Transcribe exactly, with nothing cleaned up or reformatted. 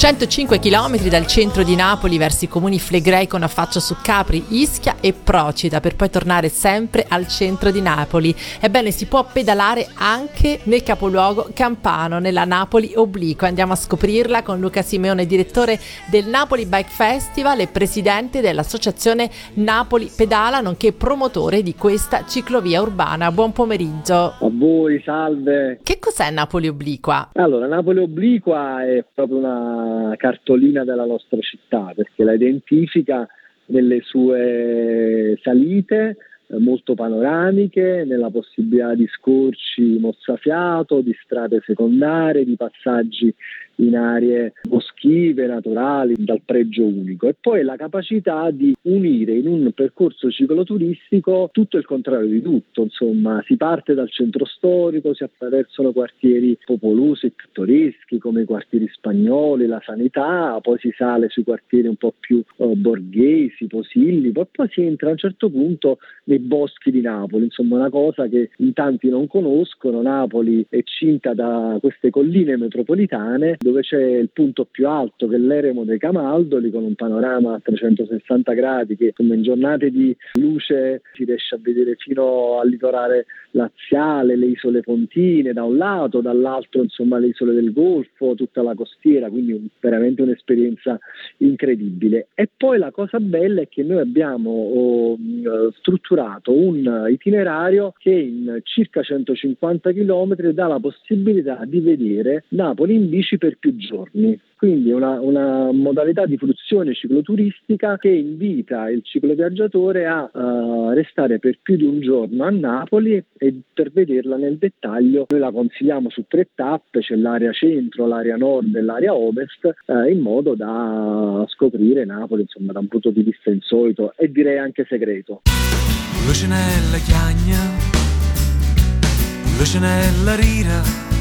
centocinque chilometri dal centro di Napoli verso i comuni Flegrei con affaccio su Capri, Ischia e Procida, per poi tornare sempre al centro di Napoli. Ebbene, si può pedalare anche nel capoluogo campano, nella Napoli obliqua. Andiamo a scoprirla con Luca Simeone, direttore del Napoli Bike Festival e presidente dell'associazione Napoli Pedala, nonché promotore di questa ciclovia urbana. Buon pomeriggio. A voi, salve. Che cos'è Napoli obliqua? Allora, Napoli obliqua è proprio una cartolina della nostra città, perché la identifica nelle sue salite eh, molto panoramiche, nella possibilità di scorci mozzafiato, di strade secondarie, di passaggi in aree boschive, naturali, dal pregio unico, e poi la capacità di unire in un percorso cicloturistico tutto il contrario di tutto. Insomma, si parte dal centro storico, si attraversano quartieri popolosi e pittoreschi come i quartieri spagnoli, la Sanità, poi si sale sui quartieri un po' più eh, borghesi, posilli, poi, poi si entra a un certo punto nei boschi di Napoli. Insomma, una cosa che in tanti non conoscono: Napoli è cinta da queste colline metropolitane, dove c'è il punto più alto, che è l'Eremo dei Camaldoli, con un panorama a trecentosessanta gradi che, come in giornate di luce, si riesce a vedere fino al litorale laziale, le isole pontine da un lato, dall'altro insomma le isole del Golfo, tutta la costiera, quindi un, veramente un'esperienza incredibile. E poi la cosa bella è che noi abbiamo oh, strutturato un itinerario che in circa centocinquanta chilometri dà la possibilità di vedere Napoli in bici per più giorni. Quindi una, una modalità di fruizione cicloturistica che invita il cicloviaggiatore a uh, restare per più di un giorno a Napoli, e per vederla nel dettaglio noi la consigliamo su tre tappe: c'è l'area centro, l'area nord e l'area ovest, uh, in modo da scoprire Napoli, insomma, da un punto di vista insolito e direi anche segreto. Luce nella chiagna, luce nella rira,